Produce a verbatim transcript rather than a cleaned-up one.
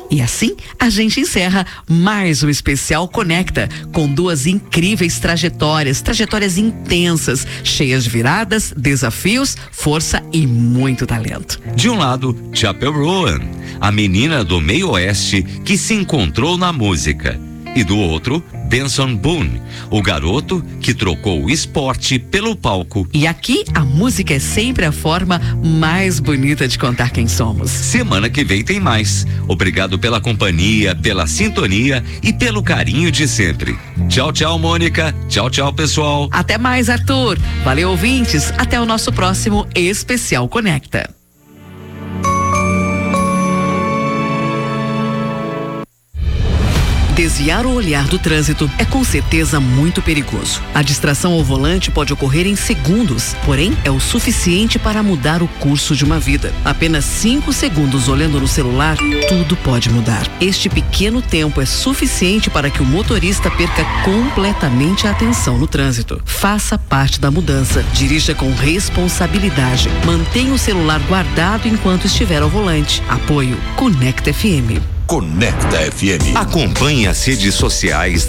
E assim, a gente encerra mais um especial Conecta, com duas incríveis trajetórias, trajetórias intensas, cheias de viradas, desafios, força e muito talento. De um lado, Chappell Roan, a menina do meio oeste que se encontrou na música. E do outro, Benson Boone, o garoto que trocou o esporte pelo palco. E aqui a música é sempre a forma mais bonita de contar quem somos. Semana que vem tem mais. Obrigado pela companhia, pela sintonia e pelo carinho de sempre. Tchau, tchau, Mônica. Tchau, tchau, pessoal. Até mais, Arthur. Valeu, ouvintes. Até o nosso próximo Especial Conecta. Desviar o olhar do trânsito é com certeza muito perigoso. A distração ao volante pode ocorrer em segundos, porém é o suficiente para mudar o curso de uma vida. Apenas cinco segundos olhando no celular, tudo pode mudar. Este pequeno tempo é suficiente para que o motorista perca completamente a atenção no trânsito. Faça parte da mudança. Dirija com responsabilidade. Mantenha o celular guardado enquanto estiver ao volante. Apoio Conecta F M. Conecta F M. Acompanhe as redes sociais